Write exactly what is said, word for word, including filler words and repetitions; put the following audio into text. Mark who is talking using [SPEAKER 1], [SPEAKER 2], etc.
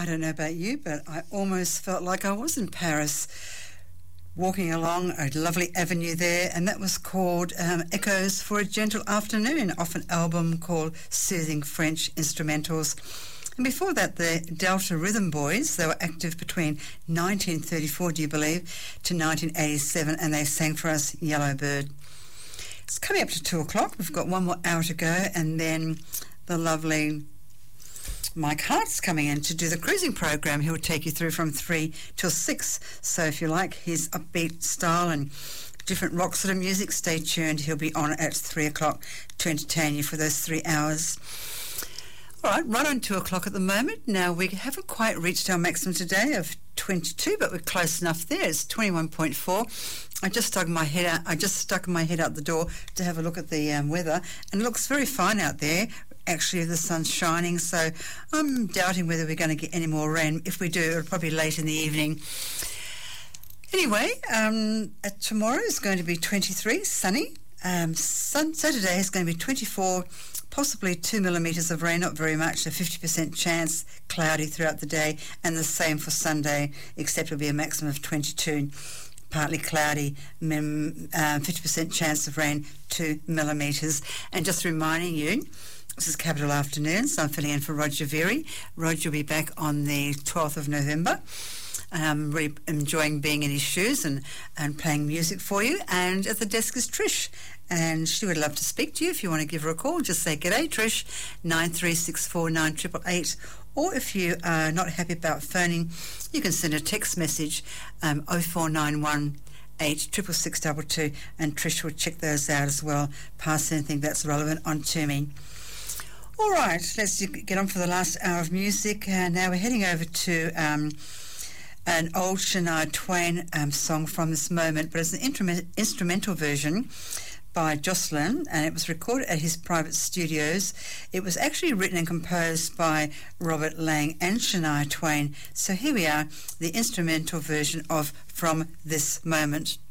[SPEAKER 1] I don't know about you, but I almost felt like I was in Paris, walking along a lovely avenue there, and that was called um, Echoes for a Gentle Afternoon, off an album called Soothing French Instrumentals. And before that, the Delta Rhythm Boys, they were active between nineteen thirty-four, do you believe, to nineteen eighty-seven, and they sang for us Yellow Bird. It's coming up to two o'clock. We've got one more hour to go, and then the lovely Mike Hart's coming in to do the cruising program. He'll take you through from three till six. So if you like his upbeat style and different rock sort of music, stay tuned. He'll be on at three o'clock to entertain you for those three hours. All right, right on two o'clock at the moment. Now, we haven't quite reached our maximum today of twenty-two, but we're close enough there. It's twenty-one point four. I just stuck my head out. I just stuck my head out the door to have a look at the um, weather, and it looks very fine out there. Actually, the sun's shining, so I'm doubting whether we're going to get any more rain. If we do, it'll probably be late in the evening. Anyway, um, uh, tomorrow is going to be twenty-three, sunny. Um, sun, Saturday is going to be twenty-four, possibly two millimetres of rain, not very much, a fifty percent chance, cloudy throughout the day, and the same for Sunday, except it'll be a maximum of twenty-two, partly cloudy, min, uh, fifty percent chance of rain, two millimetres. And just reminding you, this is Capital Afternoons. I'm filling in for Roger Very. Roger will be back on the twelfth of November. I'm really enjoying being in his shoes and, and playing music for you. And at the desk is Trish, and she would love to speak to you. If you want to give her a call, just say, "G'day, Trish," nine three six four nine eight eight eight. Or if you are not happy about phoning, you can send a text message, um, oh four nine one eight six six six two two, and Trish will check those out as well, pass anything that's relevant on to me. All right, let's get on for the last hour of music. Uh, now we're heading over to um, an old Shania Twain um, song from this moment, but it's an intrum- instrumental version by Jocelyn, and it was recorded at his private studios. It was actually written and composed by Robert Lang and Shania Twain. So here we are, the instrumental version of From This Moment.